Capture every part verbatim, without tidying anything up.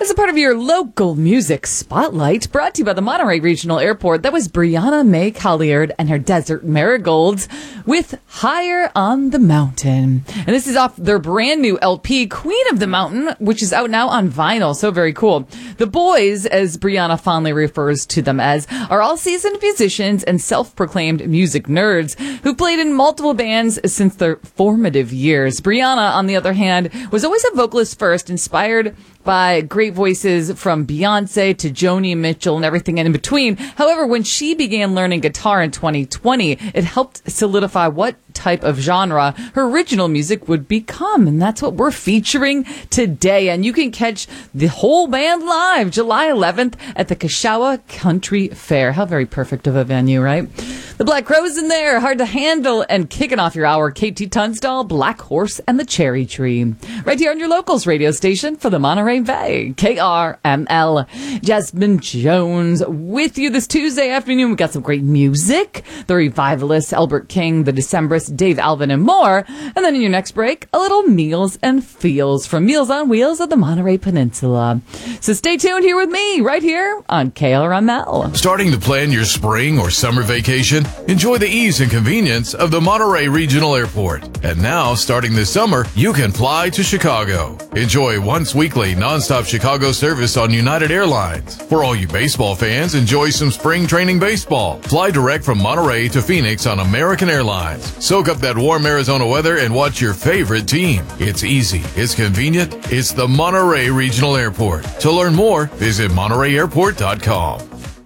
Here's a part of your local music spotlight brought to you by the Monterey Regional Airport. That was Brianna May Colliard and her Desert Marigolds with Higher on the Mountain. And this is off their brand new L P, Queen of the Mountain, which is out now on vinyl. So very cool. The boys, as Brianna fondly refers to them as, are all seasoned musicians and self-proclaimed music nerds who've played in multiple bands since their formative years. Brianna, on the other hand, was always a vocalist first, inspired by great voices from Beyonce to Joni Mitchell and everything in between. However, when she began learning guitar in twenty twenty, it helped solidify what type of genre her original music would become. And that's what we're featuring today. And you can catch the whole band live July eleventh at the Kashawa Country Fair. How very perfect of a venue, right? The Black Crowes in there, Hard to Handle, and kicking off your hour, K T Tunstall, Black Horse, and the Cherry Tree. Right here on your locals radio station for the Monterey Bay, K R M L. Jasmine Jones with you this Tuesday afternoon. We've got some great music. The Revivalists, Albert King, The Decemberists, Dave Alvin, and more. And then in your next break, a little Meals and Feels from Meals on Wheels of the Monterey Peninsula. So stay tuned here with me right here on K R M L. Starting to plan your spring or summer vacation? Enjoy the ease and convenience of the Monterey Regional Airport. And now, starting this summer, you can fly to Chicago. Enjoy once weekly nonstop Chicago service on United Airlines. For all you baseball fans, enjoy some spring training baseball. Fly direct from Monterey to Phoenix on American Airlines. Soak up that warm Arizona weather and watch your favorite team. It's easy. It's convenient. It's the Monterey Regional Airport. To learn more, visit Monterey Airport dot com.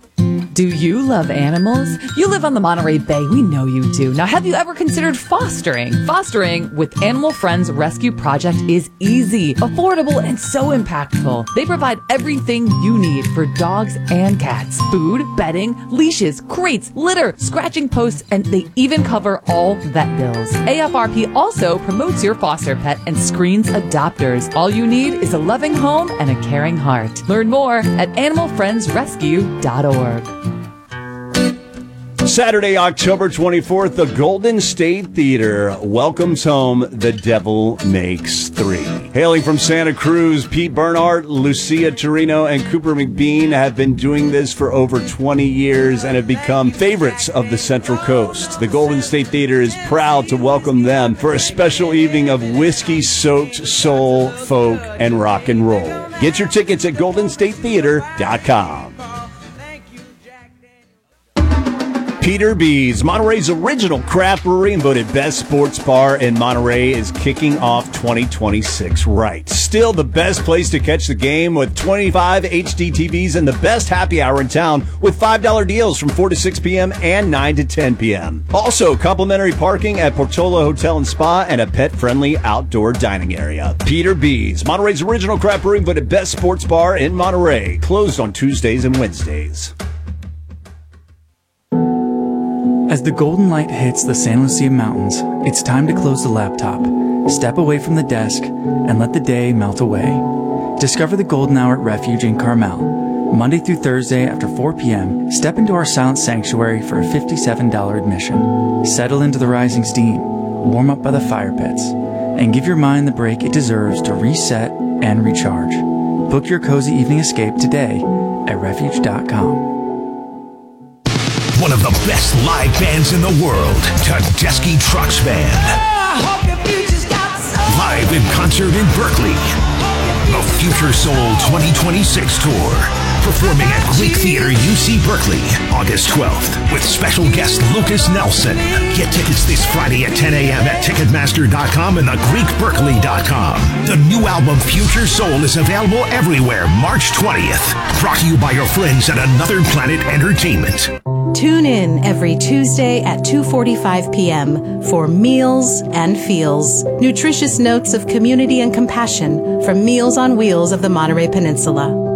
Do you love animals? You live on the Monterey Bay. We know you do. Now, have you ever considered fostering? Fostering with Animal Friends Rescue Project is easy, affordable, and so impactful. They provide everything you need for dogs and cats. Food, bedding, leashes, crates, litter, scratching posts, and they even cover all vet bills. A F R P also promotes your foster pet and screens adopters. All you need is a loving home and a caring heart. Learn more at animal friends rescue dot org. Saturday, October twenty-fourth, the Golden State Theater welcomes home The Devil Makes Three. Hailing from Santa Cruz, Pete Bernhardt, Lucia Torino, and Cooper McBean have been doing this for over twenty years and have become favorites of the Central Coast. The Golden State Theater is proud to welcome them for a special evening of whiskey-soaked soul, folk, and rock and roll. Get your tickets at golden state theater dot com. Peter B's, Monterey's original craft brewery and voted best sports bar in Monterey, is kicking off twenty twenty-six right. Still the best place to catch the game with twenty-five H D T Vs and the best happy hour in town with five dollar deals from four to six p.m. and nine to ten p.m. Also, complimentary parking at Portola Hotel and Spa and a pet-friendly outdoor dining area. Peter B's, Monterey's original craft brewery and voted best sports bar in Monterey. Closed on Tuesdays and Wednesdays. As the golden light hits the San Lucia Mountains, it's time to close the laptop, step away from the desk, and let the day melt away. Discover the golden hour at Refuge in Carmel. Monday through Thursday after four p.m., step into our silent sanctuary for a fifty-seven dollars admission. Settle into the rising steam, warm up by the fire pits, and give your mind the break it deserves to reset and recharge. Book your cozy evening escape today at refuge dot com. One of the best live bands in the world, Tedeschi Trucks Band. Live in concert in Berkeley. The Future Soul twenty twenty-six Tour. Performing at Greek Theater U C Berkeley, August twelfth, with special guest Lucas Nelson. Get tickets this Friday at ten a.m. at ticketmaster dot com and the greek berkeley dot com. The new album Future Soul is available everywhere March twentieth. Brought to you by your friends at Another Planet Entertainment. Tune in every Tuesday at two forty-five p.m. for Meals and Feels. Nutritious notes of community and compassion from Meals on Wheels of the Monterey Peninsula.